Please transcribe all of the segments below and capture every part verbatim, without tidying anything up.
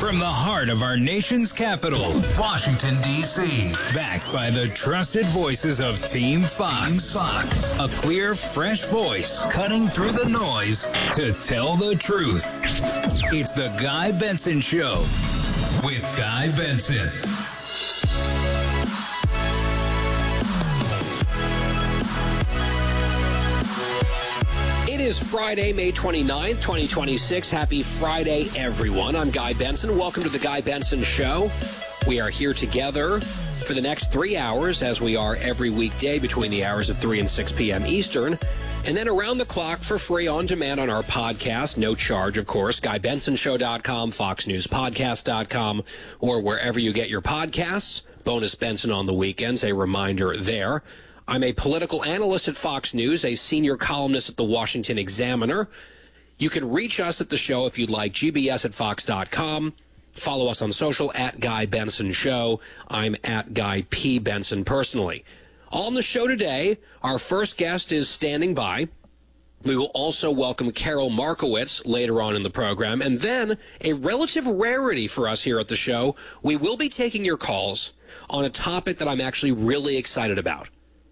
From the heart of our nation's capital, Washington, D C Backed by the trusted voices of Team Fox. Team Fox. A clear, fresh voice cutting through the noise to tell the truth. It's the Guy Benson Show with Guy Benson. It is Friday, May twenty-ninth, twenty twenty-six. Happy Friday, everyone. I'm Guy Benson. Welcome to the Guy Benson Show. We are here together for the next three hours, as we are every weekday between the hours of three and six p.m. Eastern. And then around the clock for free on demand on our podcast. No charge, of course. Guy Benson Show dot com, Fox News Podcast dot com, or wherever you get your podcasts. Bonus Benson on the weekends, a reminder there. I'm a political analyst at Fox News, a senior columnist at the Washington Examiner. You can reach us at the show if you'd like, G B S at Fox dot com. Follow us on social at Guy Benson Show. I'm at Guy P. Benson personally. On the show today, our first guest is standing by. We will also welcome Carol Markowitz later on in the program. And then, a relative rarity for us here at the show, we will be taking your calls on a topic that I'm actually really excited about.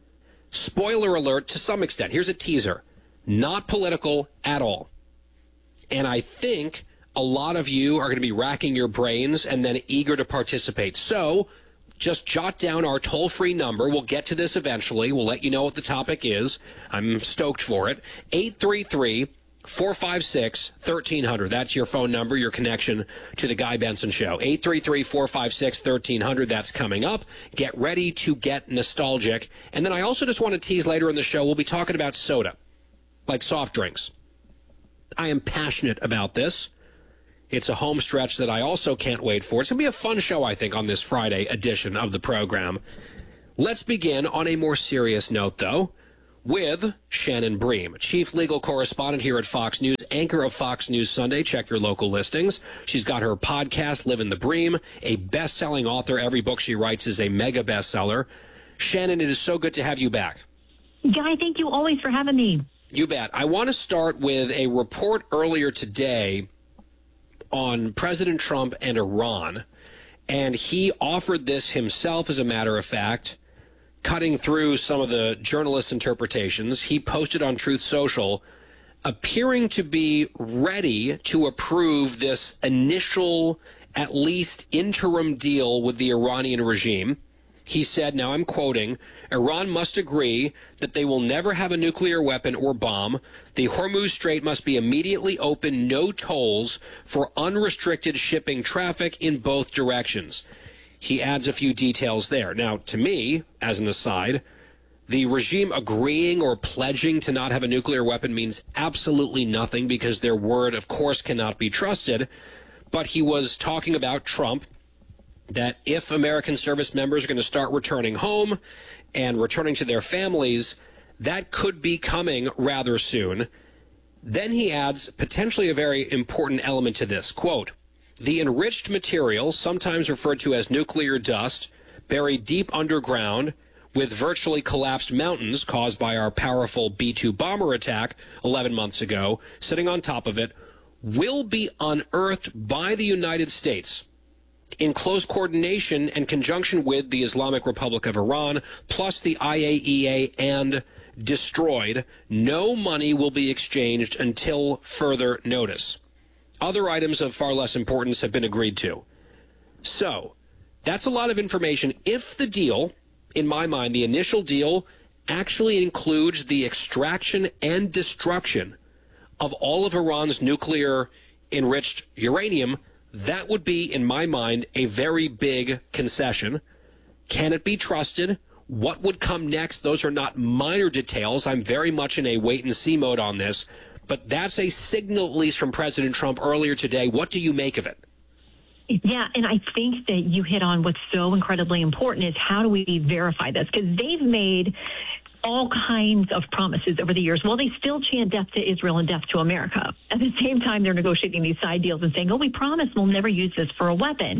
Spoiler alert to some extent. Here's a teaser. Not political at all. And I think a lot of you are going to be racking your brains and then eager to participate. So just jot down our toll-free number. We'll get to this eventually. We'll let you know what the topic is. I'm stoked for it. eight three three, four five six, one three zero zero. That's your phone number, your connection to the Guy Benson Show. eight three three, four five six, one three zero zero. That's coming up. Get ready to get nostalgic. And then I also just want to tease later in the show, we'll be talking about soda, like soft drinks. I am passionate about this. It's a home stretch that I also can't wait for. It's going to be a fun show, I think, on this Friday edition of the program. Let's begin on a more serious note, though, with Shannon Bream, chief legal correspondent here at Fox News, anchor of Fox News Sunday. Check your local listings. She's got her podcast, Livin' the Bream, a best-selling author. Every book she writes is a mega bestseller. Shannon, it is so good to have you back. Guy, thank you always for having me. You bet. I want to start with a report earlier today on President Trump and Iran, and he offered this himself, as a matter of fact, cutting through some of the journalists' interpretations. He posted on Truth Social, appearing to be ready to approve this initial, at least interim deal with the Iranian regime. He said, now I'm quoting, Iran must agree that they will never have a nuclear weapon or bomb. The Hormuz Strait must be immediately open, no tolls for unrestricted shipping traffic in both directions. He adds a few details there. Now, to me, as an aside, the regime agreeing or pledging to not have a nuclear weapon means absolutely nothing because their word, of course, cannot be trusted. But he was talking about Trump, that if American service members are going to start returning home and returning to their families, that could be coming rather soon. Then he adds potentially a very important element to this. Quote, the enriched material, sometimes referred to as nuclear dust, buried deep underground with virtually collapsed mountains caused by our powerful B two bomber attack eleven months ago, sitting on top of it, will be unearthed by the United States in close coordination and conjunction with the Islamic Republic of Iran, plus the I A E A, and destroyed. No money will be exchanged until further notice. Other items of far less importance have been agreed to. So, that's a lot of information. If the deal, in my mind, the initial deal, actually includes the extraction and destruction of all of Iran's nuclear enriched uranium, that would be, in my mind, a very big concession. Can it be trusted? What would come next? Those are not minor details. I'm very much in a wait-and-see mode on this. But that's a signal, at least from President Trump earlier today. What do you make of it? Yeah, and I think that you hit on what's so incredibly important is how do we verify this? Because they've made all kinds of promises over the years. Well, they still chant death to Israel and death to America. At the same time, they're negotiating these side deals and saying, oh, we promise we'll never use this for a weapon.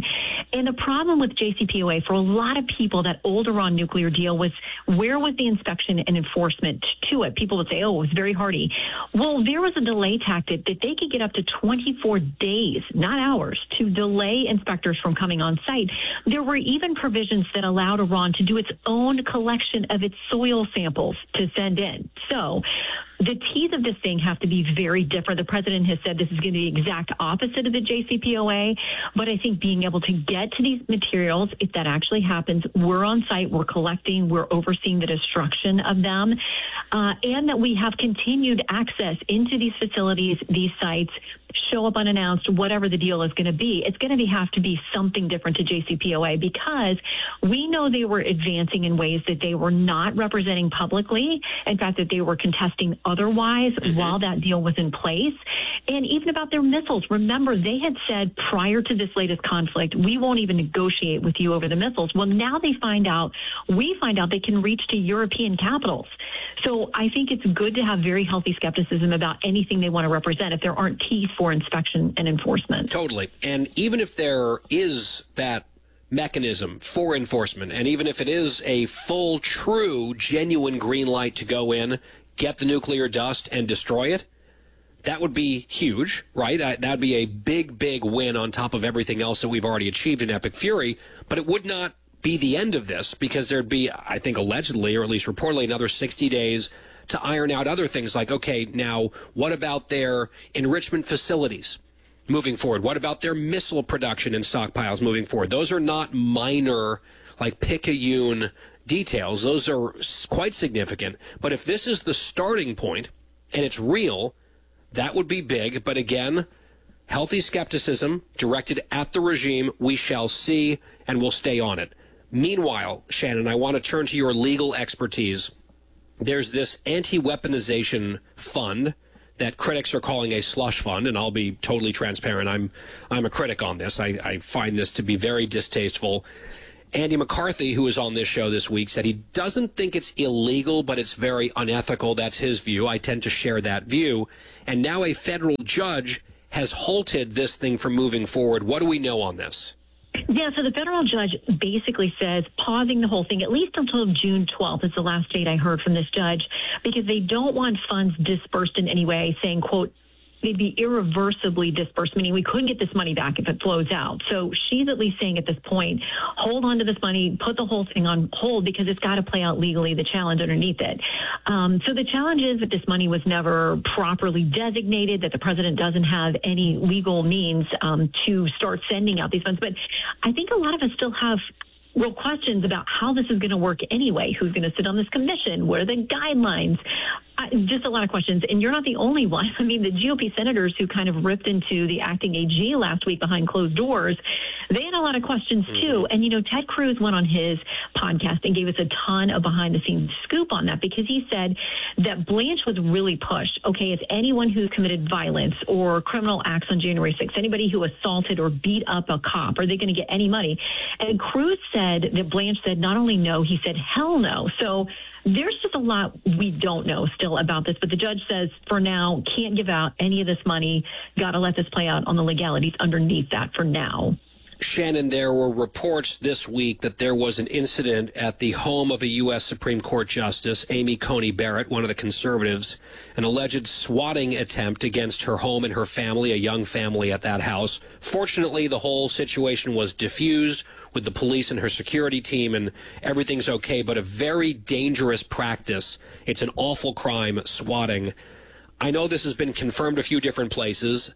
And the problem with J C P O A for a lot of people, that old Iran nuclear deal was, where was the inspection and enforcement to it? People would say, oh, it was very hardy. Well, there was a delay tactic that they could get up to twenty-four days, not hours, to delay inspectors from coming on site. There were even provisions that allowed Iran to do its own collection of its soil samples to send in. So the T's of this thing have to be very different. The president has said this is going to be the exact opposite of the J C P O A, but I think being able to get to these materials, if that actually happens, we're on site, we're collecting, we're overseeing the destruction of them, uh, and that we have continued access into these facilities, these sites, show up unannounced, whatever the deal is going to be. It's going to be, have to be something different to J C P O A, because we know they were advancing in ways that they were not representing publicly. In fact, that they were contesting otherwise mm-hmm. while that deal was in place. And even about their missiles, remember, they had said prior to this latest conflict, we won't even negotiate with you over the missiles. Well, now they find out, we find out they can reach to European capitals. So I think it's good to have very healthy skepticism about anything they want to represent if there aren't teeth for inspection and enforcement. Totally. And even if there is that mechanism for enforcement, and even if it is a full, true, genuine green light to go in, get the nuclear dust and destroy it, that would be huge, right? That would be a big, big win on top of everything else that we've already achieved in Epic Fury. But it would not be the end of this, because there'd be, I think, allegedly, or at least reportedly, another sixty days to iron out other things like, okay, now what about their enrichment facilities moving forward? What about their missile production and stockpiles moving forward? Those are not minor, like picayune details. Those are quite significant. But if this is the starting point and it's real, that would be big. But again, healthy skepticism directed at the regime. We shall see, and we'll stay on it. Meanwhile, Shannon, I want to turn to your legal expertise. There's this anti-weaponization fund that critics are calling a slush fund, and I'll be totally transparent. I'm I'm a critic on this. I, I find this to be very distasteful. Andy McCarthy, who was on this show this week, said he doesn't think it's illegal, but it's very unethical. That's his view. I tend to share that view. And now a federal judge has halted this thing from moving forward. What do we know on this? Yeah, so the federal judge basically says pausing the whole thing, at least until June twelfth is the last date I heard from this judge, because they don't want funds dispersed in any way, saying, quote, they'd be irreversibly dispersed, meaning we couldn't get this money back if it flows out. So she's at least saying at this point, hold on to this money, put the whole thing on hold, because it's got to play out legally, the challenge underneath it. Um, so the challenge is that this money was never properly designated, that the president doesn't have any legal means um, to start sending out these funds. But I think a lot of us still have real questions about how this is going to work anyway. Who's going to sit on this commission? What are the guidelines? I, just a lot of questions. And you're not the only one. I mean, the G O P senators who kind of ripped into the acting A G last week behind closed doors, they had a lot of questions mm-hmm. too. And, you know, Ted Cruz went on his podcast and gave us a ton of behind-the-scenes scoop on that, because he said that Blanche was really pushed. Okay, it's anyone who committed violence or criminal acts on January sixth, anybody who assaulted or beat up a cop, are they going to get any money? And Cruz said that Blanche said not only no, he said hell no. So there's just a lot we don't know still about this, but the judge says for now, can't give out any of this money, got to let this play out on the legalities underneath that for now. Shannon, there were reports this week that there was an incident at the home of a U S Supreme Court Justice, Amy Coney Barrett, one of the conservatives, an alleged swatting attempt against her home and her family, a young family at that house. Fortunately, the whole situation was diffused with the police and her security team, and everything's okay, but a very dangerous practice. It's an awful crime, swatting. I know this has been confirmed a few different places.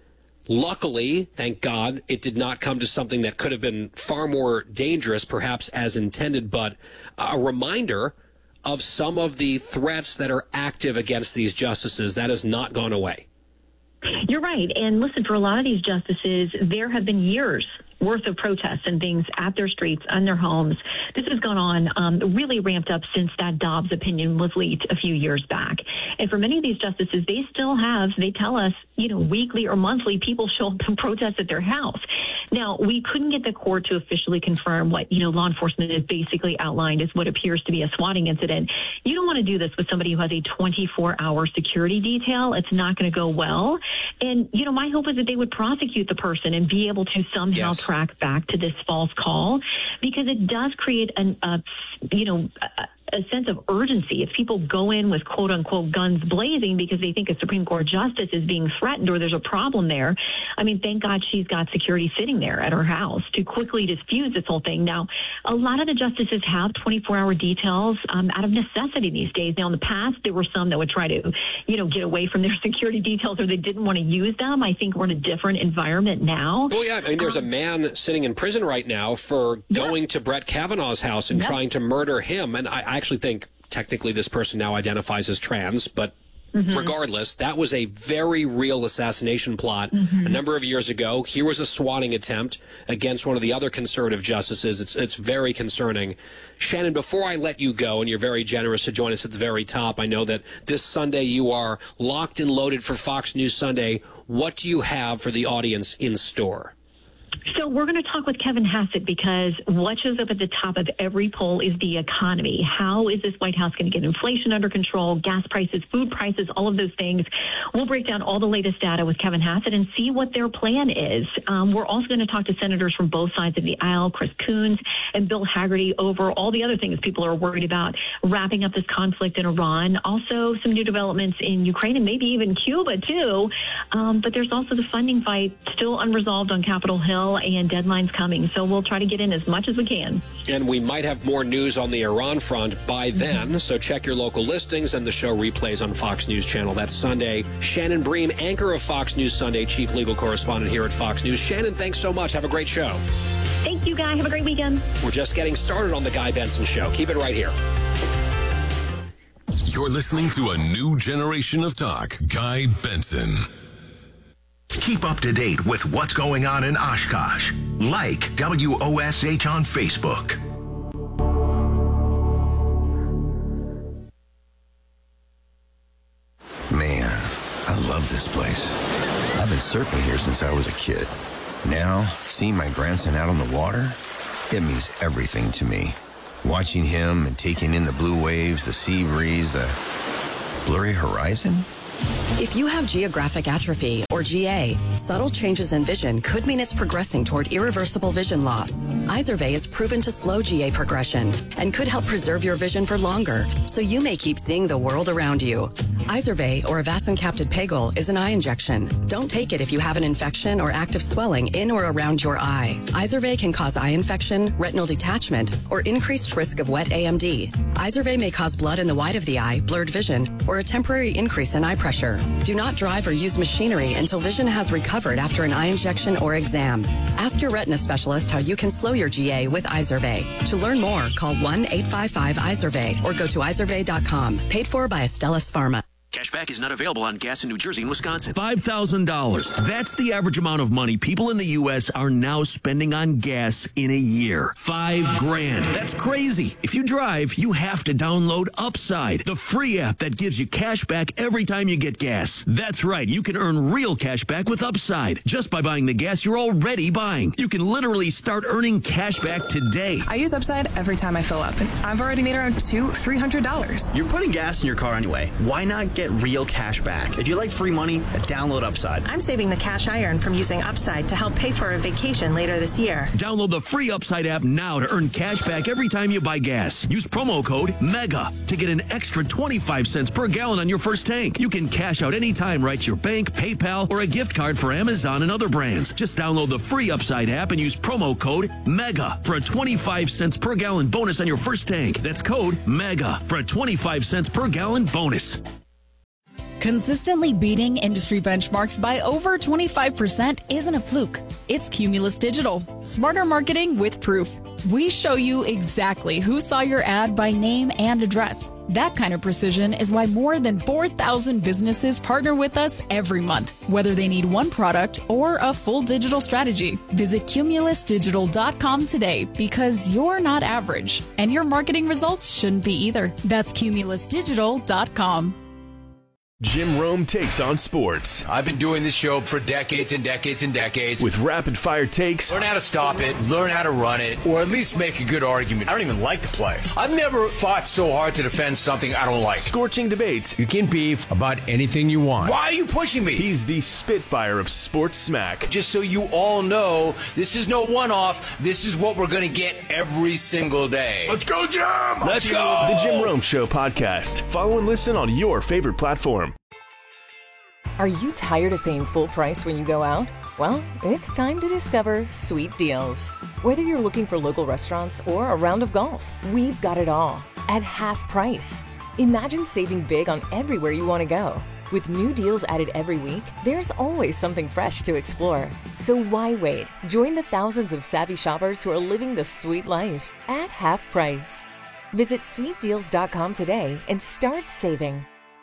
Luckily, thank God, it did not come to something that could have been far more dangerous, perhaps as intended, but a reminder of some of the threats that are active against these justices. That has not gone away. You're right. And listen, for a lot of these justices, there have been years worth of protests and things at their streets, on their homes. This has gone on, um, really ramped up since that Dobbs opinion was leaked a few years back. And for many of these justices, they still have, they tell us, you know, weekly or monthly, people show up and protest at their house. Now, we couldn't get the court to officially confirm what, you know, law enforcement has basically outlined as what appears to be a swatting incident. You don't want to do this with somebody who has a twenty-four hour security detail. It's not going to go well. And, you know, my hope is that they would prosecute the person and be able to somehow Yes. track back to this false call, because it does create an, uh, you know, a, a sense of urgency. If people go in with quote unquote guns blazing because they think a Supreme Court justice is being threatened or there's a problem there. I mean, thank God she's got security sitting there at her house to quickly diffuse this whole thing. Now, a lot of the justices have twenty-four hour details um, out of necessity these days. Now, in the past, there were some that would try to, you know, get away from their security details or they didn't want to use them. I think we're in a different environment now. Well, yeah, I mean, there's um, a man sitting in prison right now for going yeah. to Brett Kavanaugh's house and Yep. trying to murder him. And I I actually think technically this person now identifies as trans, but mm-hmm. regardless, that was a very real assassination plot mm-hmm. a number of years ago. Here was a swatting attempt against one of the other conservative justices. It's it's very concerning. Shannon, before I let you go, and you're very generous to join us at the very top, I know that this Sunday you are locked and loaded for Fox News Sunday. What do you have for the audience in store? So we're going to talk with Kevin Hassett, because what shows up at the top of every poll is the economy. How is this White House going to get inflation under control, gas prices, food prices, all of those things? We'll break down all the latest data with Kevin Hassett and see what their plan is. Um, we're also going to talk to senators from both sides of the aisle, Chris Coons and Bill Hagerty, over all the other things people are worried about, wrapping up this conflict in Iran. Also, some new developments in Ukraine and maybe even Cuba, too. Um, but there's also the funding fight still unresolved on Capitol Hill, and deadlines coming. So we'll try to get in as much as we can. And we might have more news on the Iran front by then. Mm-hmm. So check your local listings, and the show replays on Fox News Channel. That's Sunday. Shannon Bream, anchor of Fox News Sunday, chief legal correspondent here at Fox News. Shannon, thanks so much. Have a great show. Thank you, Guy. Have a great weekend. We're just getting started on the Guy Benson Show. Keep it right here. You're listening to a new generation of talk. Guy Benson. Keep up to date with what's going on in Oshkosh. Like W O S H on Facebook. Man, I love this place. I've been surfing here since I was a kid. Now, seeing my grandson out on the water, it means everything to me. Watching him and taking in the blue waves, the sea breeze, the blurry horizon. If you have geographic atrophy, or G A, subtle changes in vision could mean it's progressing toward irreversible vision loss. Izervay is proven to slow G A progression and could help preserve your vision for longer, so you may keep seeing the world around you. Izervay, or avacincaptad pegol, is an eye injection. Don't take it if you have an infection or active swelling in or around your eye. Izervay can cause eye infection, retinal detachment, or increased risk of wet A M D. Izervay may cause blood in the white of the eye, blurred vision, or a temporary increase in eye pressure. Do not drive or use machinery until vision has recovered after an eye injection or exam. Ask your retina specialist how you can slow your G A with Izervay. To learn more, call one eight five five Izervay or go to izervay dot com. Paid for by Astellas Pharma. Cashback is not available on gas in New Jersey and Wisconsin. five thousand dollars. That's the average amount of money people in the U S are now spending on gas in a year. Five grand. That's crazy. If you drive, you have to download Upside, the free app that gives you cash back every time you get gas. That's right. You can earn real cash back with Upside just by buying the gas you're already buying. You can literally start earning cash back today. I use Upside every time I fill up, and I've already made around two, three hundred dollars. You're putting gas in your car anyway. Why not get real cash back? If you like free money, download Upside. I'm saving the cash I earn from using Upside to help pay for a vacation later this year. Download the free Upside app now to earn cash back every time you buy gas. Use promo code MEGA to get an extra twenty-five cents per gallon on your first tank. You can cash out anytime right to your bank, PayPal, or a gift card for Amazon and other brands. Just download the free Upside app and use promo code MEGA for a twenty-five cents per gallon bonus on your first tank. That's code MEGA for a twenty-five cents per gallon bonus. Consistently beating industry benchmarks by over twenty-five percent isn't a fluke. It's Cumulus Digital. Smarter marketing with proof. We show you exactly who saw your ad by name and address. That kind of precision is why more than four thousand businesses partner with us every month, whether they need one product or a full digital strategy. Visit cumulus digital dot com today, because you're not average, and your marketing results shouldn't be either. That's cumulus digital dot com. Jim Rome takes on sports. I've been doing this show for decades and decades and decades. With rapid-fire takes. Learn how to stop it, learn how to run it, or at least make a good argument. I don't even like to play. I've never fought so hard to defend something I don't like. Scorching debates. You can beef about anything you want. Why are you pushing me? He's the Spitfire of sports smack. Just so you all know, this is no one-off. This is what we're going to get every single day. Let's go, Jim! Let's go! The Jim Rome Show podcast. Follow and listen on your favorite platform. Are you tired of paying full price when you go out? Well, it's time to discover Sweet Deals. Whether you're looking for local restaurants or a round of golf, we've got it all at half price. Imagine saving big on everywhere you want to go. With new deals added every week, there's always something fresh to explore. So why wait? Join the thousands of savvy shoppers who are living the sweet life at half price. Visit sweet deals dot com today and start saving.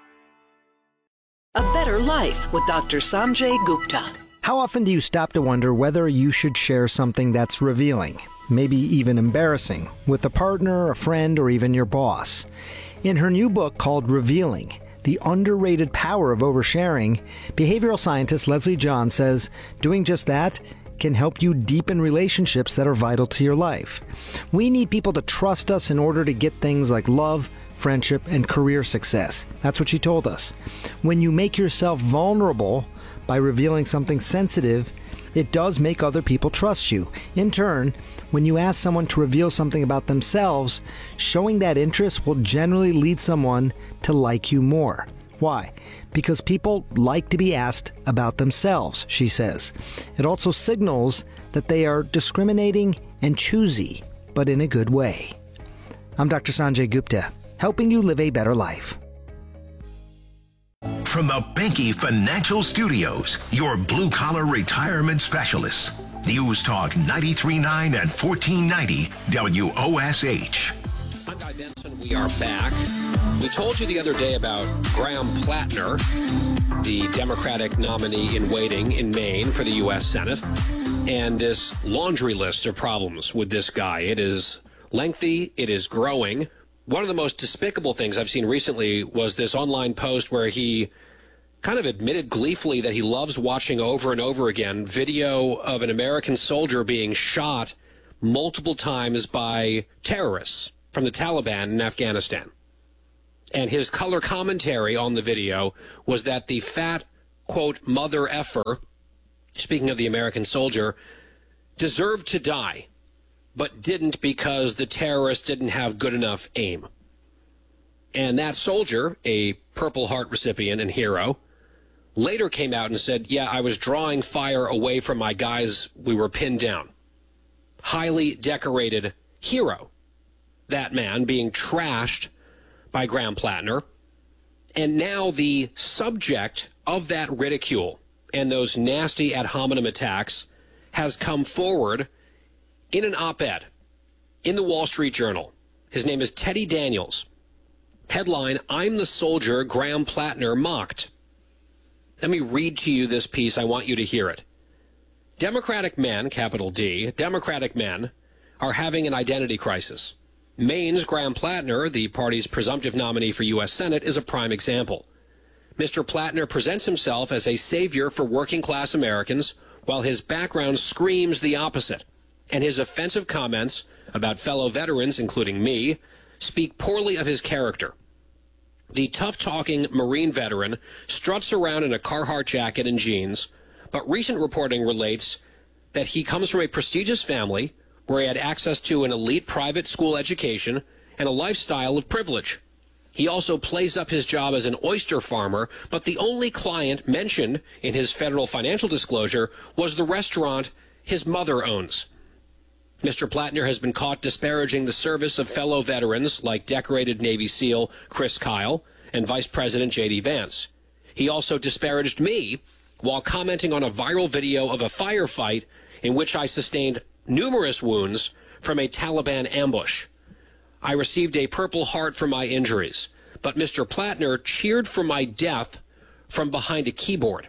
A Better Life with Doctor Sanjay Gupta. How often do you stop to wonder whether you should share something that's revealing, maybe even embarrassing, with a partner, a friend, or even your boss? In her new book called Revealing, The Underrated Power of Oversharing, behavioral scientist Leslie John says doing just that can help you deepen relationships that are vital to your life. We need people to trust us in order to get things like love, friendship, and career success. That's what she told us. When you make yourself vulnerable by revealing something sensitive, it does make other people trust you. In turn, when you ask someone to reveal something about themselves, showing that interest will generally lead someone to like you more. Why? Because people like to be asked about themselves, she says. It also signals that they are discriminating and choosy, but in a good way. I'm Doctor Sanjay Gupta, helping you live a better life. From the Benke Financial Studios, your blue-collar retirement specialists. News Talk ninety-three point nine and fourteen ninety W O S H. I'm Guy Benson. We are back. We told you the other day about Graham Plattner, the Democratic nominee in waiting in Maine for the U S Senate, and this laundry list of problems with this guy. It is lengthy. It is growing. One of the most despicable things I've seen recently was this online post where he kind of admitted gleefully that he loves watching over and over again video of an American soldier being shot multiple times by terrorists from the Taliban in Afghanistan. And his color commentary on the video was that the fat, quote, mother effer, speaking of the American soldier, deserved to die, but didn't because the terrorists didn't have good enough aim. And that soldier, a Purple Heart recipient and hero, later came out and said, yeah, I was drawing fire away from my guys. We were pinned down. Highly decorated hero. That man being trashed by Graham Plattner. And now the subject of that ridicule and those nasty ad hominem attacks has come forward in an op-ed in the Wall Street Journal. His name is Teddy Daniels. Headline, I'm the soldier Graham Plattner mocked. Let me read to you this piece. I want you to hear it. Democratic men, capital D, Democratic men, are having an identity crisis. Maine's Graham Plattner, the party's presumptive nominee for U S Senate, is a prime example. Mister Plattner presents himself as a savior for working-class Americans, while his background screams the opposite. And his offensive comments about fellow veterans, including me, speak poorly of his character. The tough-talking Marine veteran struts around in a Carhartt jacket and jeans, but recent reporting relates that he comes from a prestigious family where he had access to an elite private school education and a lifestyle of privilege. He also plays up his job as an oyster farmer, but the only client mentioned in his federal financial disclosure was the restaurant his mother owns. Mister Plattner has been caught disparaging the service of fellow veterans like decorated Navy SEAL Chris Kyle and Vice President J D Vance. He also disparaged me while commenting on a viral video of a firefight in which I sustained numerous wounds from a Taliban ambush. I received a Purple Heart for my injuries, but Mister Plattner cheered for my death from behind a keyboard.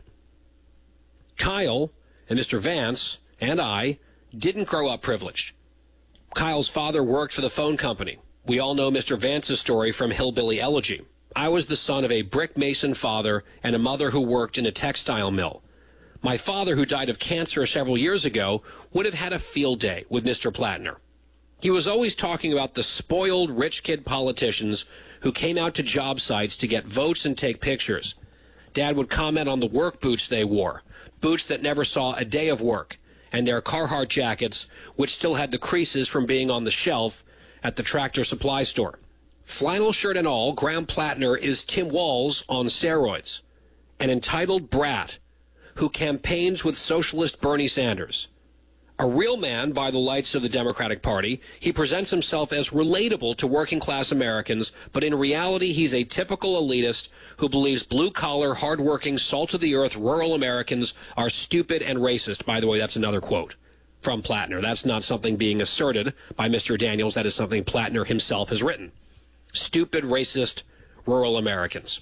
Kyle and Mister Vance and I didn't grow up privileged. Kyle's father worked for the phone company. We all know Mister Vance's story from Hillbilly Elegy. I was the son of a brick mason father and a mother who worked in a textile mill. My father, who died of cancer several years ago, would have had a field day with Mister Plattner. He was always talking about the spoiled rich kid politicians who came out to job sites to get votes and take pictures. Dad would comment on the work boots they wore, boots that never saw a day of work, and their Carhartt jackets, which still had the creases from being on the shelf at the Tractor Supply store. Flannel shirt and all, Graham Plattner is Tim Walz on steroids, an entitled brat who campaigns with socialist Bernie Sanders. A real man by the lights of the Democratic Party, he presents himself as relatable to working-class Americans, but in reality he's a typical elitist who believes blue-collar, hard-working, salt-of-the-earth rural Americans are stupid and racist. By the way, that's another quote from Plattner. That's not something being asserted by Mister Daniels. That is something Plattner himself has written. Stupid, racist, rural Americans.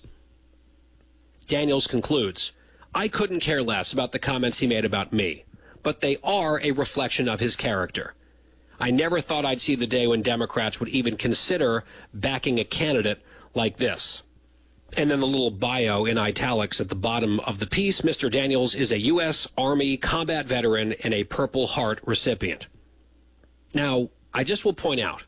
Daniels concludes, I couldn't care less about the comments he made about me, but they are a reflection of his character. I never thought I'd see the day when Democrats would even consider backing a candidate like this. And then the little bio in italics at the bottom of the piece, Mister Daniels is a U S Army combat veteran and a Purple Heart recipient. Now, I just will point out,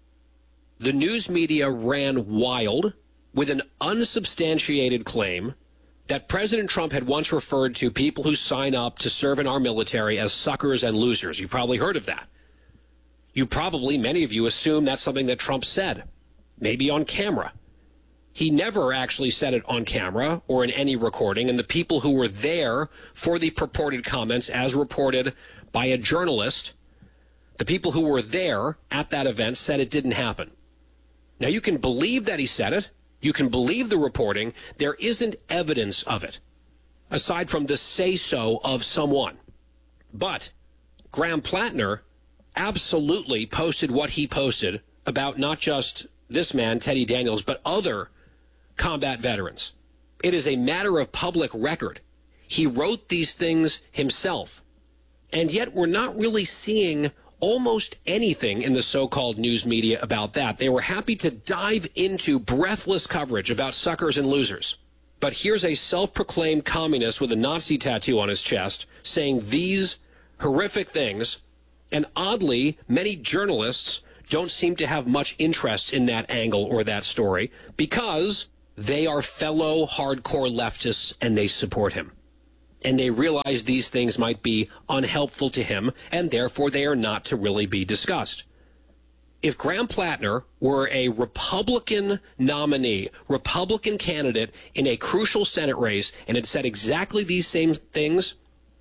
the news media ran wild with an unsubstantiated claim that President Trump had once referred to people who sign up to serve in our military as suckers and losers. You've probably heard of that. You probably, many of you, assume that's something that Trump said, maybe on camera. He never actually said it on camera or in any recording, and the people who were there for the purported comments, as reported by a journalist, the people who were there at that event said it didn't happen. Now, you can believe that he said it. You can believe the reporting. There isn't evidence of it, aside from the say-so of someone. But Graham Plattner absolutely posted what he posted about not just this man, Teddy Daniels, but other combat veterans. It is a matter of public record. He wrote these things himself. And yet we're not really seeing almost anything in the so-called news media about that. They were happy to dive into breathless coverage about suckers and losers. But here's a self-proclaimed communist with a Nazi tattoo on his chest saying these horrific things, and oddly, many journalists don't seem to have much interest in that angle or that story because they are fellow hardcore leftists and they support him. And they realize these things might be unhelpful to him, and therefore they are not to really be discussed. If Graham Plattner were a Republican nominee, Republican candidate in a crucial Senate race, and had said exactly these same things,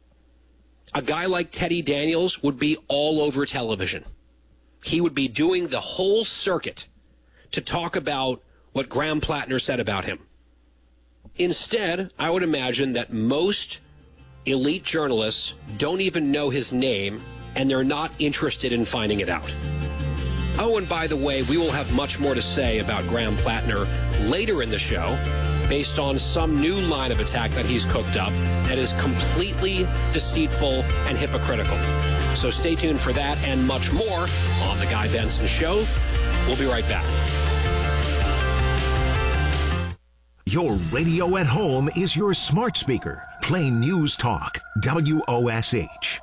a guy like Teddy Daniels would be all over television. He would be doing the whole circuit to talk about what Graham Plattner said about him. Instead, I would imagine that most elite journalists don't even know his name, and they're not interested in finding it out. Oh, and by the way, we will have much more to say about Graham Plattner later in the show, based on some new line of attack that he's cooked up that is completely deceitful and hypocritical. So stay tuned for that and much more on The Guy Benson Show. We'll be right back. Your radio at home is your smart speaker. Plain News Talk, W O S H.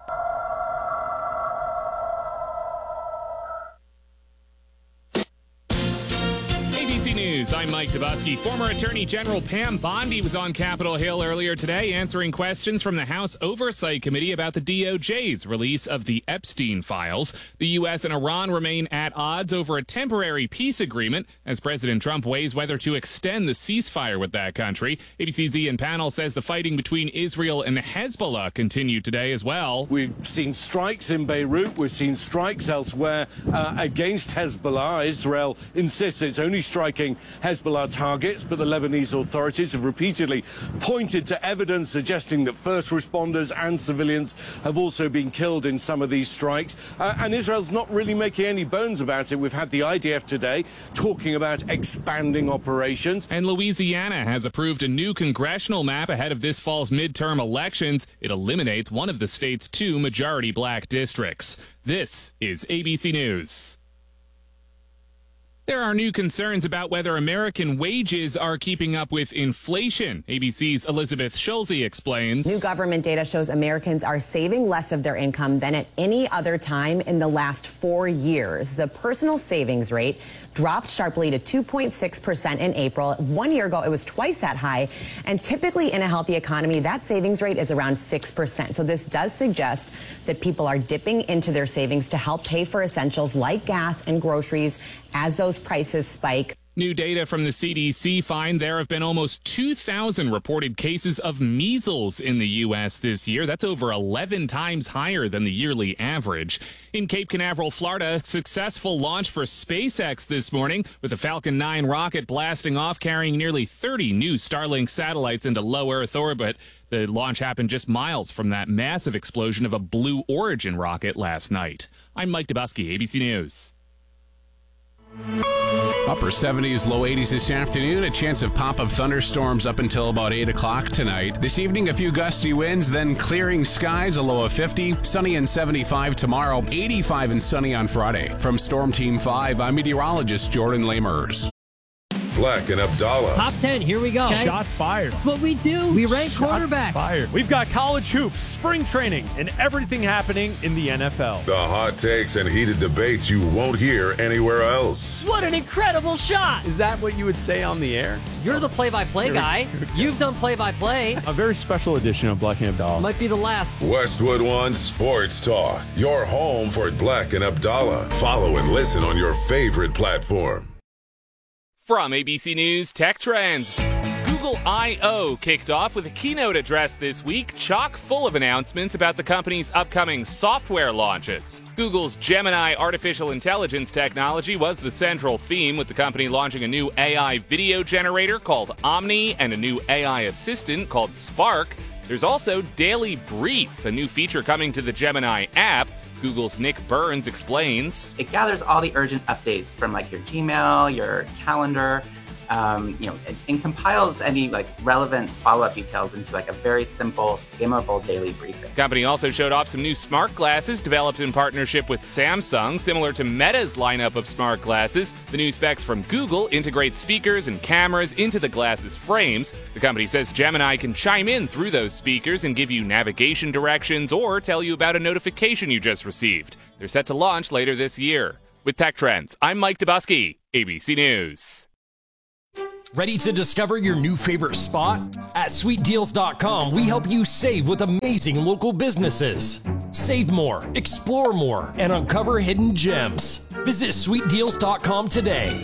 News. I'm Mike Dubusky. Former Attorney General Pam Bondi was on Capitol Hill earlier today answering questions from the House Oversight Committee about the D O J's release of the Epstein files. The U S and Iran remain at odds over a temporary peace agreement as President Trump weighs whether to extend the ceasefire with that country. A B C's Ian Pannell says the fighting between Israel and Hezbollah continued today as well. We've seen strikes in Beirut. We've seen strikes elsewhere uh, against Hezbollah. Israel insists it's only striking Hezbollah targets, but the Lebanese authorities have repeatedly pointed to evidence suggesting that first responders and civilians have also been killed in some of these strikes. Uh, and Israel's not really making any bones about it. We've had the I D F today talking about expanding operations. And Louisiana has approved a new congressional map ahead of this fall's midterm elections. It eliminates one of the state's two majority black districts. This is A B C News. There are new concerns about whether American wages are keeping up with inflation. A B C's Elizabeth Schulze explains. New government data shows Americans are saving less of their income than at any other time in the last four years. The personal savings rate dropped sharply to two point six percent in April. One year ago, it was twice that high. And typically in a healthy economy, that savings rate is around six percent. So this does suggest that people are dipping into their savings to help pay for essentials like gas and groceries as those prices spike. New data from the C D C find there have been almost two thousand reported cases of measles in the U S this year. That's over eleven times higher than the yearly average. In Cape Canaveral, Florida, successful launch for SpaceX this morning with the Falcon nine rocket blasting off, carrying nearly thirty new Starlink satellites into low Earth orbit. The launch happened just miles from that massive explosion of a Blue Origin rocket last night. I'm Mike Dubusky, A B C News. Upper seventies, low eighties this afternoon. A chance of pop-up thunderstorms up until about eight o'clock tonight. This evening, a few gusty winds, then clearing skies, a low of fifty. Sunny and seventy-five tomorrow, eighty-five and sunny on Friday. From Storm Team five, I'm meteorologist Jordan Lamers. Black and Abdallah. Top ten, here we go. Okay. Shots fired. That's what we do. We rank Shots quarterbacks. Fired. We've got college hoops, spring training, and everything happening in the N F L. The hot takes and heated debates you won't hear anywhere else. What an incredible shot. Is that what you would say on the air? You're the play-by-play guy. You've done play-by-play. A very special edition of Black and Abdallah. Might be the last. Westwood One Sports Talk. Your home for Black and Abdallah. Follow and listen on your favorite platform. From A B C News Tech Trends. Google I O kicked off with a keynote address this week, chock full of announcements about the company's upcoming software launches. Google's Gemini artificial intelligence technology was the central theme, with the company launching a new A I video generator called Omni and a new A I assistant called Spark. There's also Daily Brief, a new feature coming to the Gemini app. Google's Nick Burns explains. It gathers all the urgent updates from like your Gmail, your calendar, um, you know, and, and compiles any like relevant follow-up details into like a very simple, skimmable daily briefing. Company also showed off some new smart glasses developed in partnership with Samsung, similar to Meta's lineup of smart glasses. The new specs from Google integrate speakers and cameras into the glasses frames. The company says Gemini can chime in through those speakers and give you navigation directions or tell you about a notification you just received. They're set to launch later this year. With Tech Trends, I'm Mike Dubusky, A B C News. Ready to discover your new favorite spot? At sweet deals dot com, we help you save with amazing local businesses. Save more, explore more, and uncover hidden gems. Visit sweet deals dot com today.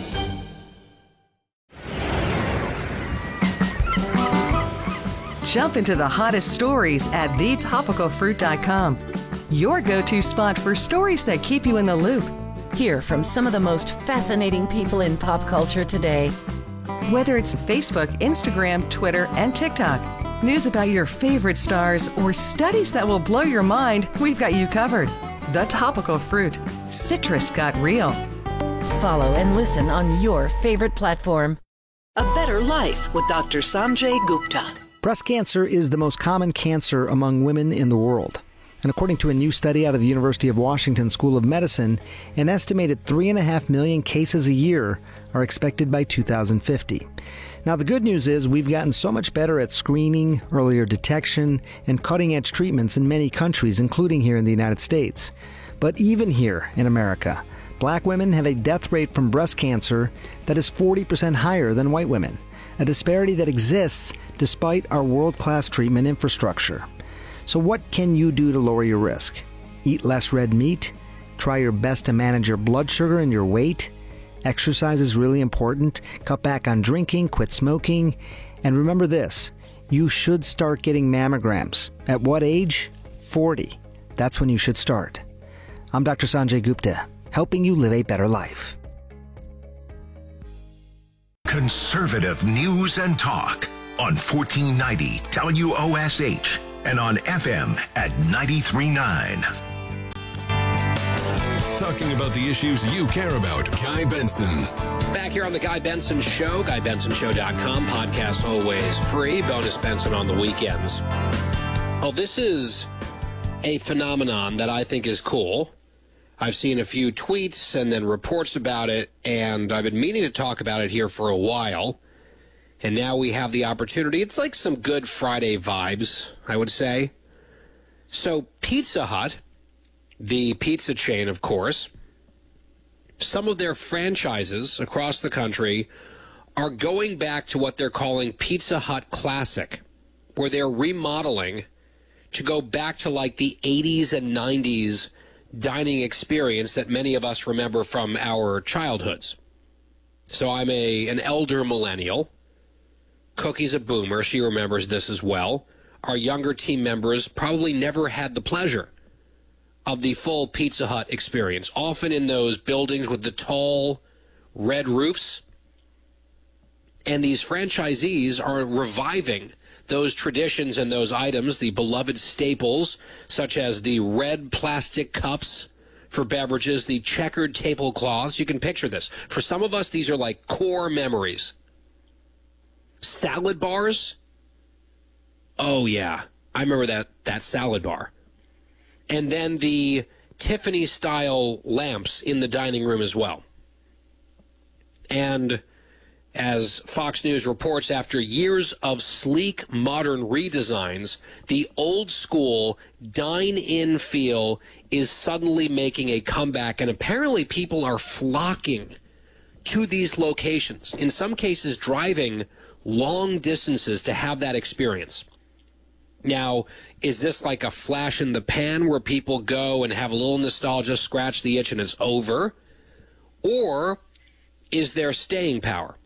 Jump into the hottest stories at the topical fruit dot com. Your go-to spot for stories that keep you in the loop. Hear from some of the most fascinating people in pop culture today. Whether it's Facebook, Instagram, Twitter, and TikTok, news about your favorite stars, or studies that will blow your mind, we've got you covered. The Topical Fruit. Citrus got real. Follow and listen on your favorite platform. A Better Life with Doctor Sanjay Gupta. Breast cancer is the most common cancer among women in the world. And according to a new study out of the University of Washington School of Medicine, an estimated three and a half million cases a year are expected by two thousand fifty. Now, the good news is we've gotten so much better at screening, earlier detection, and cutting-edge treatments in many countries, including here in the United States. But even here in America, black women have a death rate from breast cancer that is forty percent higher than white women, a disparity that exists despite our world-class treatment infrastructure. So what can you do to lower your risk? Eat less red meat? Try your best to manage your blood sugar and your weight? Exercise is really important. Cut back on drinking, quit smoking. And remember this, you should start getting mammograms. At what age? forty. That's when you should start. I'm Doctor Sanjay Gupta, helping you live a better life. Conservative news and talk on fourteen ninety W O S H and on F M at ninety-three point nine. Talking about the issues you care about. Guy Benson. Back here on the Guy Benson Show, guy benson show dot com. Podcast always free. Bonus Benson on the weekends. Oh, this is a phenomenon that I think is cool. I've seen a few tweets and then reports about it, and I've been meaning to talk about it here for a while. And now we have the opportunity. It's like some good Friday vibes, I would say. So Pizza Hut, the pizza chain, of course, some of their franchises across the country are going back to what they're calling Pizza Hut Classic, where they're remodeling to go back to like the eighties and nineties dining experience that many of us remember from our childhoods. So I'm a an elder millennial. Cookie's a boomer. She remembers this as well. Our younger team members probably never had the pleasure of the full Pizza Hut experience, often in those buildings with the tall red roofs. And these franchisees are reviving those traditions and those items, the beloved staples, such as the red plastic cups for beverages, the checkered tablecloths. You can picture this. For some of us, these are like core memories. Salad bars. Oh, yeah. I remember that, that salad bar. And then the Tiffany-style lamps in the dining room as well. And as Fox News reports, after years of sleek, modern redesigns, the old-school dine-in feel is suddenly making a comeback, and apparently people are flocking to these locations, in some cases driving long distances to have that experience. Now, is this like a flash in the pan where people go and have a little nostalgia, scratch the itch, and it's over? Or is there staying power?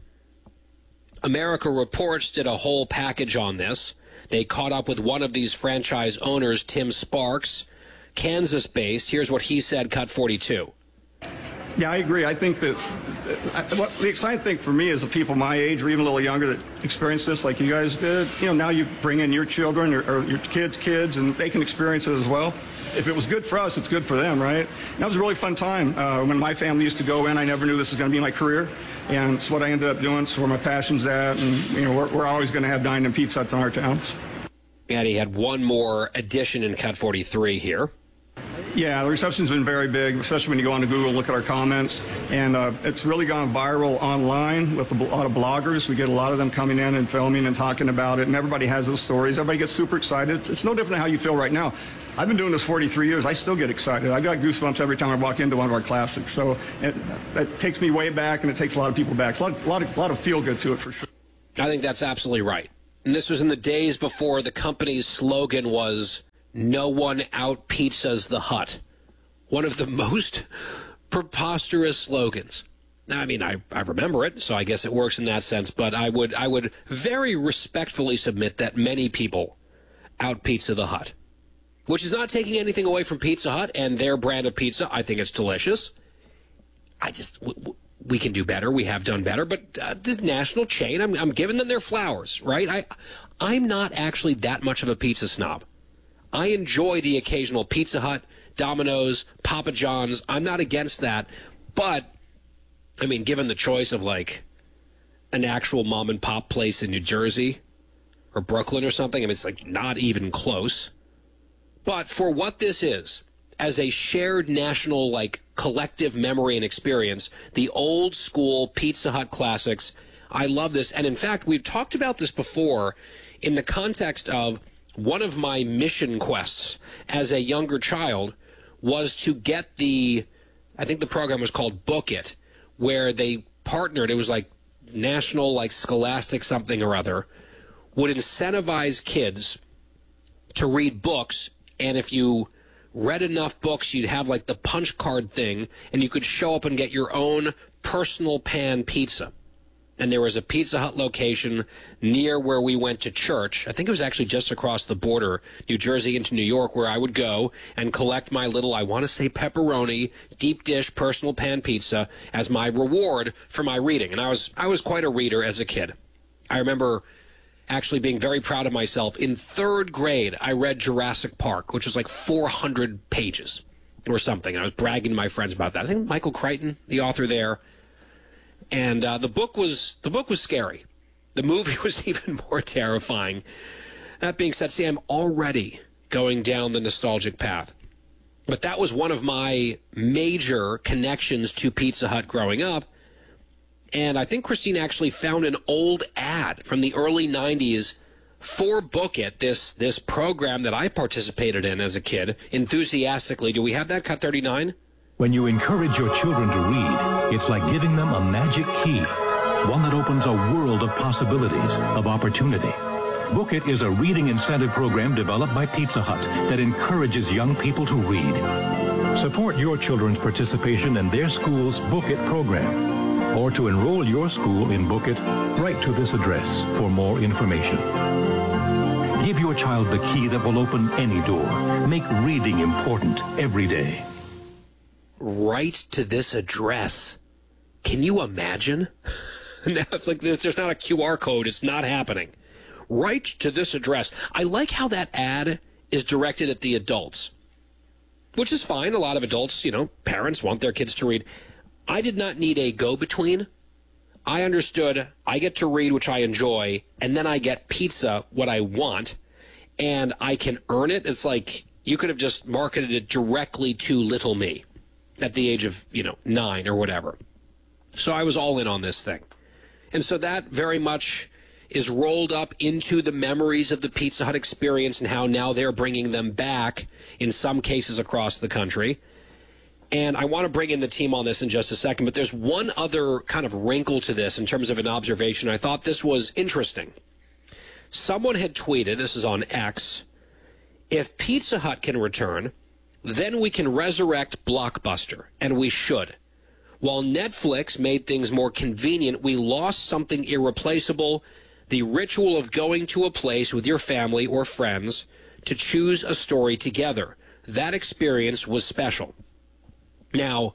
America Reports did a whole package on this. They caught up with one of these franchise owners, Tim Sparks, Kansas-based. Here's what he said, Cut forty-two. Yeah, I agree. I think that uh, what the exciting thing for me is the people my age or even a little younger that experience this like you guys did. You know, now you bring in your children or, or your kids' kids, and they can experience it as well. If it was good for us, it's good for them, right? And that was a really fun time. Uh, when my family used to go in, I never knew this was going to be my career. And it's what I ended up doing. It's where my passion's at. And, you know, we're, we're always going to have dine-in Pizza Huts in our towns. And he had one more addition in Cut forty-three here. Yeah, the reception's been very big, especially when you go on to Google and look at our comments. And uh, it's really gone viral online with a lot of bloggers. We get a lot of them coming in and filming and talking about it, and everybody has those stories. Everybody gets super excited. It's, it's no different than how you feel right now. I've been doing this forty-three years. I still get excited. I got goosebumps every time I walk into one of our classics. So it, it takes me way back, and it takes a lot of people back. It's a lot, a lot of, a lot of feel-good to it, for sure. I think that's absolutely right. And this was in the days before the company's slogan was, "No one out-pizzas the Hut." One of the most preposterous slogans. Now, I mean, I, I remember it, so I guess it works in that sense, but I would I would very respectfully submit that many people out-pizza the Hut, which is not taking anything away from Pizza Hut and their brand of pizza. I think it's delicious. I just, w- we can do better. We have done better, but uh, this national chain, I'm, I'm giving them their flowers, right? I, I'm not actually that much of a pizza snob. I enjoy the occasional Pizza Hut, Domino's, Papa John's. I'm not against that. But, I mean, given the choice of, like, an actual mom-and-pop place in New Jersey or Brooklyn or something, I mean, it's, like, not even close. But for what this is, as a shared national, like, collective memory and experience, the old-school Pizza Hut classics, I love this. And, in fact, we've talked about this before in the context of one of my mission quests as a younger child was to get the, I think the program was called Book It, where they partnered, it was like national, like Scholastic something or other, would incentivize kids to read books, and if you read enough books, you'd have like the punch card thing, and you could show up and get your own personal pan pizza. And there was a Pizza Hut location near where we went to church. I think it was actually just across the border, New Jersey into New York, where I would go and collect my little, I want to say pepperoni, deep dish personal pan pizza as my reward for my reading. And I was I was quite a reader as a kid. I remember actually being very proud of myself. In third grade, I read Jurassic Park, which was like four hundred pages or something. And I was bragging to my friends about that. I think Michael Crichton, the author there. And uh, the book was the book was scary. The movie was even more terrifying. That being said, see, I'm already going down the nostalgic path. But that was one of my major connections to Pizza Hut growing up. And I think Christine actually found an old ad from the early nineties for Book It, this this program that I participated in as a kid, enthusiastically. Do we have that, Cut thirty-nine? When you encourage your children to read, it's like giving them a magic key, one that opens a world of possibilities, of opportunity. Book It is a reading incentive program developed by Pizza Hut that encourages young people to read. Support your children's participation in their school's Book It program. Or to enroll your school in Book It, write to this address for more information. Give your child the key that will open any door. Make reading important every day. Write to this address. Can you imagine? Now it's like this, there's not a Q R code. It's not happening. Write to this address. I like how that ad is directed at the adults, which is fine. A lot of adults, you know, parents want their kids to read. I did not need a go-between. I understood I get to read, which I enjoy, and then I get pizza, what I want, and I can earn it. It's like you could have just marketed it directly to little me at the age of, you know, nine or whatever. So I was all in on this thing. And so that very much is rolled up into the memories of the Pizza Hut experience and how now they're bringing them back in some cases across the country. And I want to bring in the team on this in just a second, but there's one other kind of wrinkle to this in terms of an observation. I thought this was interesting. Someone had tweeted, this is on X, if Pizza Hut can return, then we can resurrect Blockbuster, and we should. While Netflix made things more convenient, we lost something irreplaceable, the ritual of going to a place with your family or friends to choose a story together. That experience was special. Now,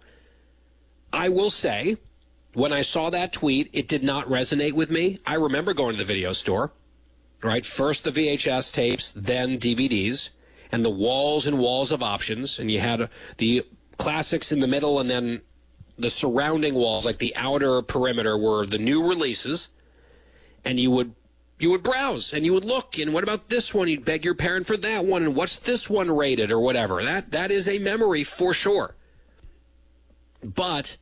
I will say, when I saw that tweet, it did not resonate with me. I remember going to the video store, right? First the V H S tapes, then D V Ds, and the walls and walls of options. And you had the classics in the middle, and then the surrounding walls, like the outer perimeter, were the new releases. And you would you would browse, and you would look, and what about this one? You'd beg your parent for that one, and what's this one rated, or whatever. That That is a memory for sure. But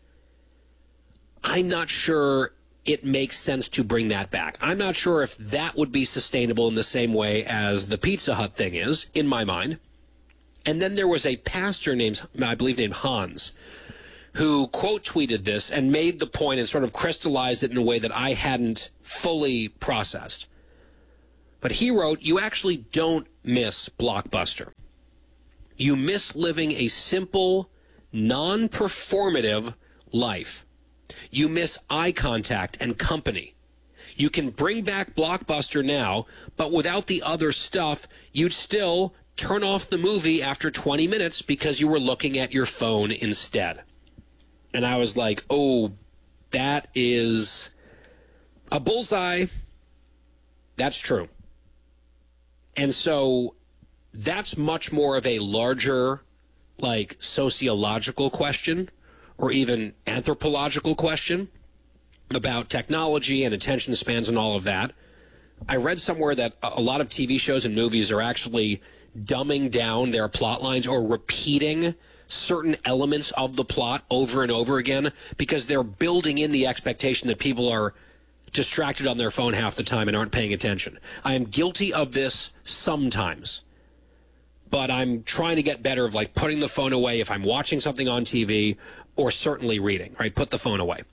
I'm not sure it makes sense to bring that back. I'm not sure if that would be sustainable in the same way as the Pizza Hut thing is, in my mind. And then there was a pastor named, I believe named Hans, who quote tweeted this and made the point and sort of crystallized it in a way that I hadn't fully processed. But he wrote, you actually don't miss Blockbuster. You miss living a simple, non-performative life. You miss eye contact and company. You can bring back Blockbuster now, but without the other stuff, you'd still turn off the movie after twenty minutes because you were looking at your phone instead. And I was like, oh, that is a bullseye. That's true. And so that's much more of a larger, like, sociological question or even anthropological question about technology and attention spans and all of that. I read somewhere that a lot of T V shows and movies are actually dumbing down their plot lines or repeating certain elements of the plot over and over again because they're building in the expectation that people are distracted on their phone half the time and aren't paying attention. I am guilty of this sometimes, but I'm trying to get better of like putting the phone away if I'm watching something on T V or certainly reading, right? Put the phone away.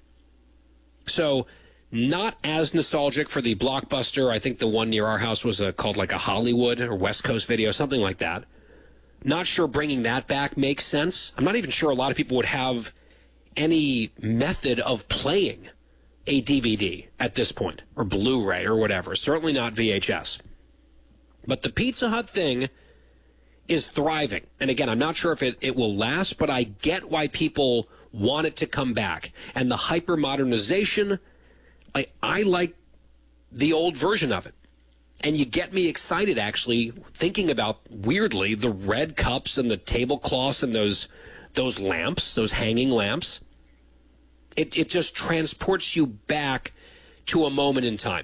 So not as nostalgic for the Blockbuster. I think the one near our house was a, called like a Hollywood or West Coast Video, something like that. Not sure bringing that back makes sense. I'm not even sure a lot of people would have any method of playing a D V D at this point, or Blu-ray or whatever. Certainly not V H S. But the Pizza Hut thing is thriving. And again, I'm not sure if it, it will last, but I get why people want it to come back. And the hyper-modernization, I, I like the old version of it. And you get me excited, actually, thinking about, weirdly, the red cups and the tablecloths and those those lamps, those hanging lamps. It, it just transports you back to a moment in time.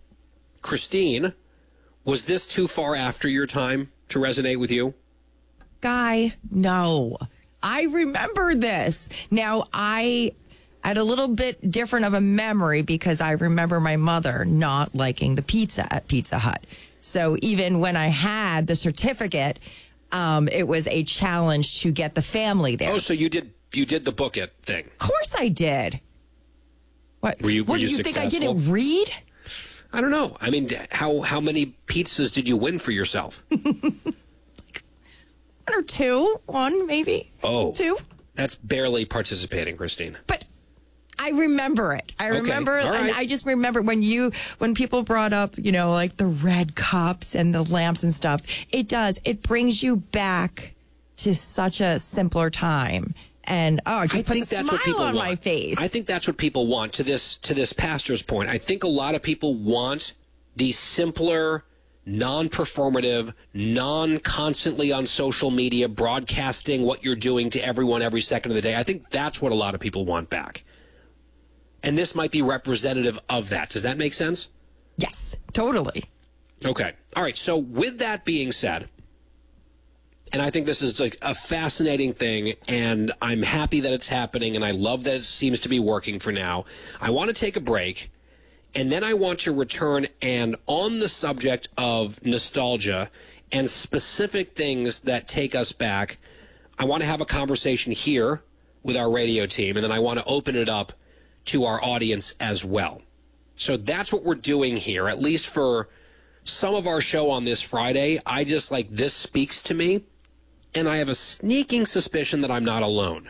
Christine, was this too far after your time to resonate with you? Guy, no. I remember this. Now, I had a little bit different of a memory because I remember my mother not liking the pizza at Pizza Hut. So even when I had the certificate, um, it was a challenge to get the family there. Oh, so you did you did the book it thing? Of course I did. What? Were you, were what you do you successful? think I didn't read? I don't know. I mean, how how many pizzas did you win for yourself? Like one or two. One, maybe. Oh. Two. That's barely participating, Christine. But I remember it. I Okay. remember, All and right. I just remember when you, when people brought up, you know, like the red cups and the lamps and stuff. It does. It brings you back to such a simpler time. And oh, it just I puts think a that's smile what people on want. my face. I think that's what people want. To this to this pastor's point, I think a lot of people want the simpler, non-performative, non-constantly on social media broadcasting what you're doing to everyone every second of the day. I think that's what a lot of people want back. And this might be representative of that. Does that make sense? Yes, totally. Okay. All right. So with that being said, and I think this is like a fascinating thing, and I'm happy that it's happening, and I love that it seems to be working for now. I want to take a break, and then I want to return, and on the subject of nostalgia and specific things that take us back, I want to have a conversation here with our radio team, and then I want to open it up to our audience as well. So that's what we're doing here, at least for some of our show on this Friday. I just like, this speaks to me, and I have a sneaking suspicion that I'm not alone.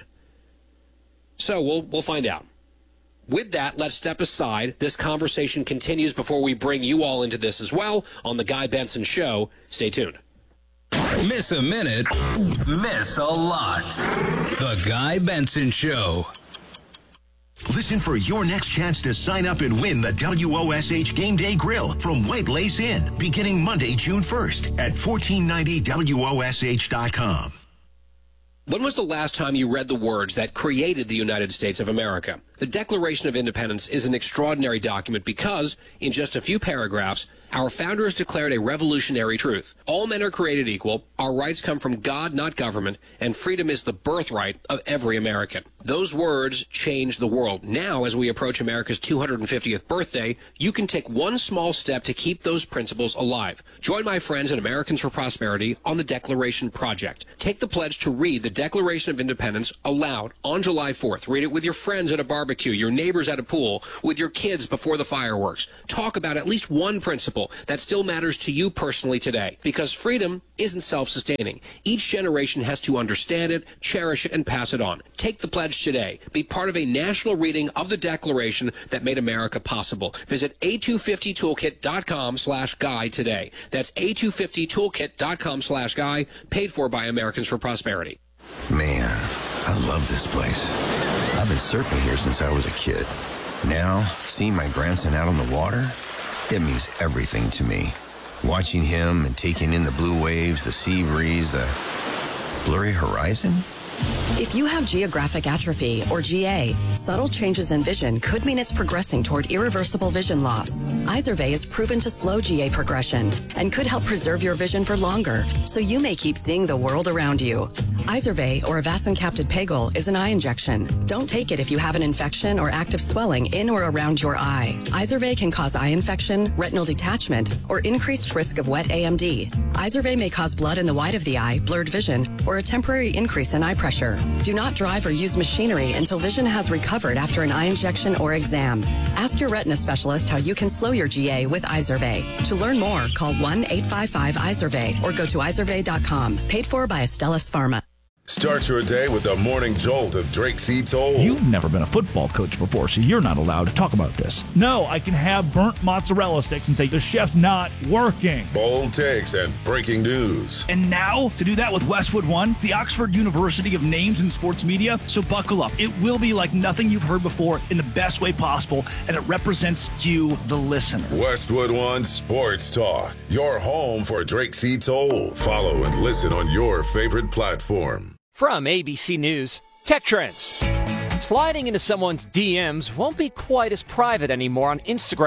So we'll we'll find out. With that, let's step aside. This conversation continues before we bring you all into this as well on The Guy Benson Show. Stay tuned. Miss a minute, miss a lot. The Guy Benson Show. Listen for your next chance to sign up and win the W O S H Game Day Grill from White Lace Inn, beginning Monday, June first at fourteen ninety W O S H dot com. When was the last time you read the words that created the United States of America? The Declaration of Independence is an extraordinary document because, in just a few paragraphs, our founders declared a revolutionary truth. All men are created equal, our rights come from God, not government, and freedom is the birthright of every American. Those words changed the world. Now, as we approach America's two hundred fiftieth birthday, you can take one small step to keep those principles alive. Join my friends at Americans for Prosperity on the Declaration Project. Take the pledge to read the Declaration of Independence aloud on July fourth. Read it with your friends at a barbecue, your neighbors at a pool, with your kids before the fireworks. Talk about at least one principle that still matters to you personally today, because freedom isn't self-sustaining. Each generation has to understand it, cherish it, and pass it on. Take the pledge today. Be part of a national reading of the Declaration that made America possible. Visit A two fifty toolkit dot com slash guy today. That's A two fifty toolkit dot com slash guy, paid for by Americans for Prosperity. Man, I love this place. I've been surfing here since I was a kid. Now, seeing my grandson out on the water, it means everything to me. Watching him and taking in the blue waves, the sea breeze, the blurry horizon. If you have geographic atrophy, or G A, subtle changes in vision could mean it's progressing toward irreversible vision loss. Izervay is proven to slow G A progression and could help preserve your vision for longer, so you may keep seeing the world around you. Izervay, or avacincaptad pegol, is an eye injection. Don't take it if you have an infection or active swelling in or around your eye. Izervay can cause eye infection, retinal detachment, or increased risk of wet A M D. Izervay may cause blood in the white of the eye, blurred vision, or a temporary increase in eye pressure. Do not drive or use machinery until vision has recovered after an eye injection or exam. Ask your retina specialist how you can slow your G A with Izervay. To learn more, call one eight five five Izervay or go to izervay dot com. Paid for by Astellas Pharma. Start your day with the morning jolt of Drake C. Toll. You've never been a football coach before, so you're not allowed to talk about this. No, I can have burnt mozzarella sticks and say the chef's not working. Bold takes and breaking news. And now, to do that with Westwood One, the Oxford University of Names in Sports Media, so buckle up. It will be like nothing you've heard before in the best way possible, and it represents you, the listener. Westwood One Sports Talk, your home for Drake C. Toll. Follow and listen on your favorite platform. From A B C News, Tech Trends. Sliding into someone's D Ms won't be quite as private anymore on Instagram.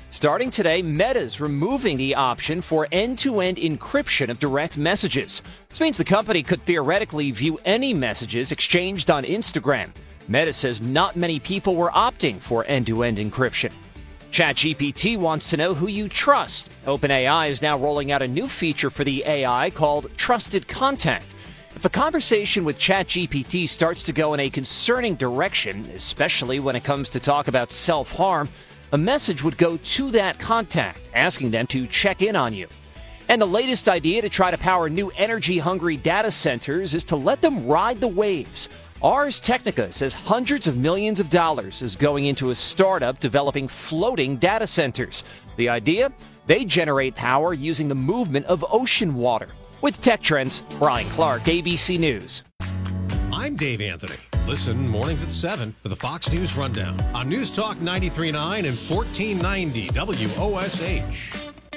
Starting today, Meta's removing the option for end-to-end encryption of direct messages. This means the company could theoretically view any messages exchanged on Instagram. Meta says not many people were opting for end-to-end encryption. ChatGPT wants to know who you trust. OpenAI is now rolling out a new feature for the A I called Trusted Contact. If a conversation with ChatGPT starts to go in a concerning direction, especially when it comes to talk about self-harm, a message would go to that contact, asking them to check in on you. And the latest idea to try to power new energy-hungry data centers is to let them ride the waves. Ars Technica says hundreds of millions of dollars is going into a startup developing floating data centers. The idea? They generate power using the movement of ocean water. With Tech Trends, Brian Clark, A B C News. I'm Dave Anthony. Listen mornings at seven for the Fox News Rundown on News Talk ninety-three point nine and fourteen ninety W O S H.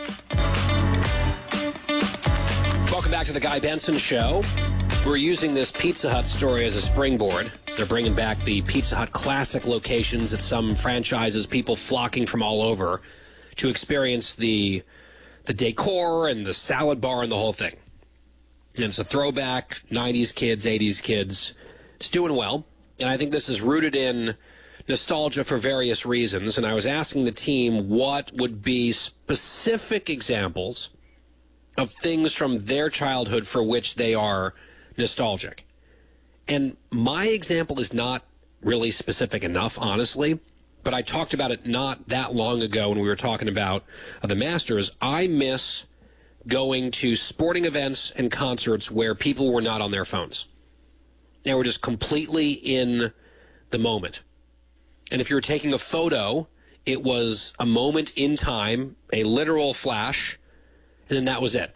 Welcome back to the Guy Benson Show. We're using this Pizza Hut story as a springboard. They're bringing back the Pizza Hut classic locations at some franchises, people flocking from all over to experience the the decor and the salad bar and the whole thing. And it's a throwback, nineties kids, eighties kids. It's doing well. And I think this is rooted in nostalgia for various reasons. And I was asking the team what would be specific examples of things from their childhood for which they are nostalgic. And my example is not really specific enough, honestly. But I talked about it not that long ago when we were talking about uh, the Masters. I miss going to sporting events and concerts where people were not on their phones. They were just completely in the moment. And if you were taking a photo, it was a moment in time, a literal flash, and then that was it.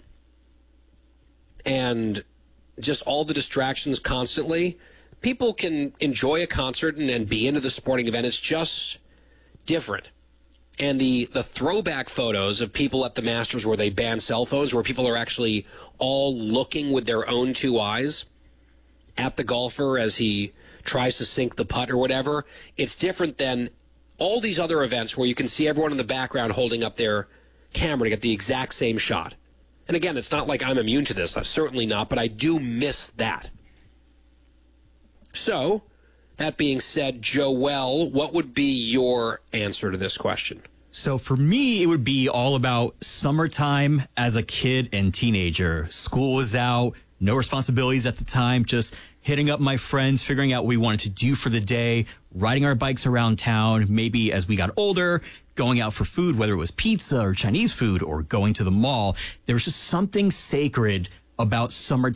And just all the distractions constantly. People can enjoy a concert and, and be into the sporting event. It's just different. And the, the throwback photos of people at the Masters where they ban cell phones, where people are actually all looking with their own two eyes at the golfer as he tries to sink the putt or whatever, it's different than all these other events where you can see everyone in the background holding up their camera to get the exact same shot. And again, it's not like I'm immune to this. I'm certainly not, but I do miss that. So, that being said, Joel, what would be your answer to this question? So for me, it would be all about summertime as a kid and teenager. School was out, no responsibilities at the time, just hitting up my friends, figuring out what we wanted to do for the day, riding our bikes around town. Maybe as we got older, going out for food, whether it was pizza or Chinese food or going to the mall. There was just something sacred about summertime.